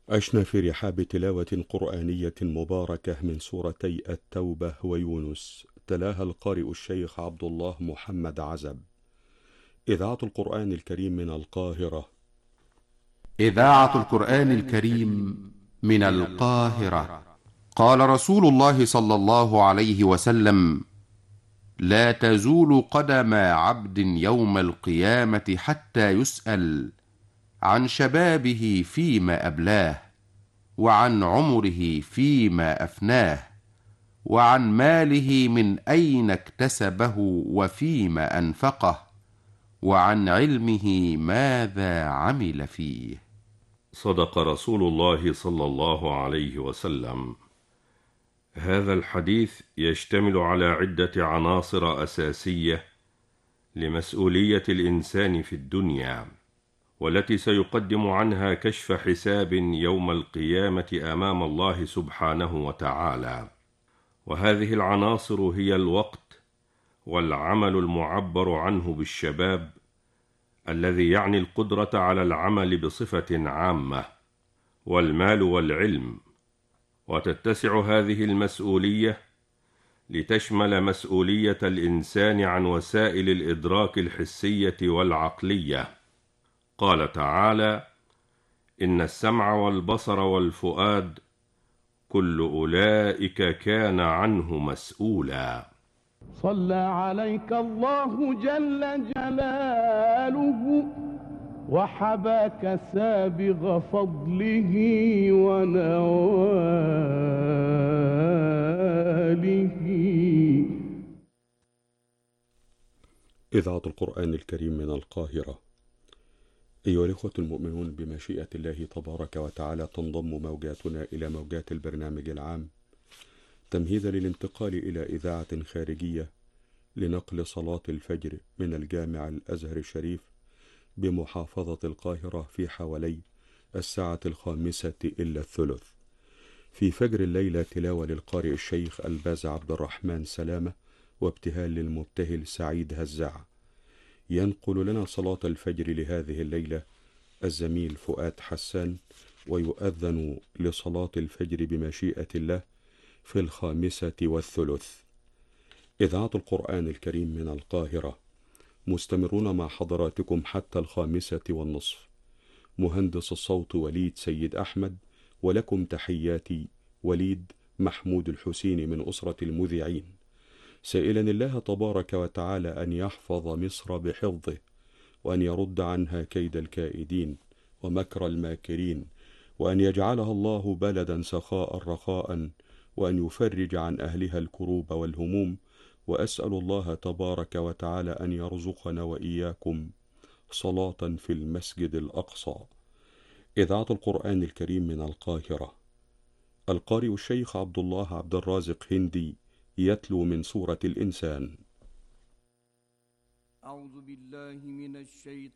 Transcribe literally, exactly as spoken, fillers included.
عشنا في رحاب تلاوة قرآنية مباركة من سورتي التوبة ويونس، تلاها القارئ الشيخ عبد الله محمد عزب. إذاعة القرآن الكريم من القاهرة. إذاعة القرآن الكريم من القاهرة. قال رسول الله صلى الله عليه وسلم: لا تزول قدم عبد يوم القيامة حتى يسأل عن شبابه فيما أبلاه، وعن عمره فيما أفناه، وعن ماله من أين اكتسبه وفيما أنفقه، وعن علمه ماذا عمل فيه. صدق رسول الله صلى الله عليه وسلم. هذا الحديث يشتمل على عدة عناصر أساسية لمسؤولية الإنسان في الدنيا، والتي سيقدم عنها كشف حساب يوم القيامة أمام الله سبحانه وتعالى. وهذه العناصر هي الوقت، والعمل المعبر عنه بالشباب، الذي يعني القدرة على العمل بصفة عامة، والمال والعلم. وتتسع هذه المسؤولية لتشمل مسؤولية الإنسان عن وسائل الإدراك الحسية والعقلية. قال تعالى: إن السمع والبصر والفؤاد كل أولئك كان عنه مسؤولا. صلى عليك الله جل جلاله وحباك سابغ فضله ونواله. إذاعة القرآن الكريم من القاهرة. أيها الإخوة المؤمنون، بمشيئة الله تبارك وتعالى تنضم موجاتنا إلى موجات البرنامج العام تمهيدا للانتقال إلى إذاعة خارجية لنقل صلاة الفجر من الجامع الأزهر الشريف بمحافظة القاهرة في حوالي الساعة الخامسة إلا الثلث. في فجر الليلة تلاوة للقارئ الشيخ الباز عبد الرحمن سلامة، وابتهال للمبتهل سعيد هزاع. ينقل لنا صلاة الفجر لهذه الليلة الزميل فؤاد حسان، ويؤذن لصلاة الفجر بمشيئة الله في الخامسة والثلث. إذاعة القرآن الكريم من القاهرة، مستمرون مع حضراتكم حتى الخامسة والنصف. مهندس الصوت وليد سيد أحمد، ولكم تحياتي وليد محمود الحسيني من أسرة المذيعين، سائلا الله تبارك وتعالى أن يحفظ مصر بحفظه، وأن يرد عنها كيد الكائدين ومكر الماكرين، وأن يجعلها الله بلدا سخاء رخاء، وأن يفرج عن أهلها الكروب والهموم. وأسأل الله تبارك وتعالى أن يرزقنا وإياكم صلاة في المسجد الأقصى. إذاعة القرآن الكريم من القاهرة. القارئ الشيخ عبد الله عبد الرازق هندي يتلو من سورة الإنسان. أعوذ بالله من الشيطان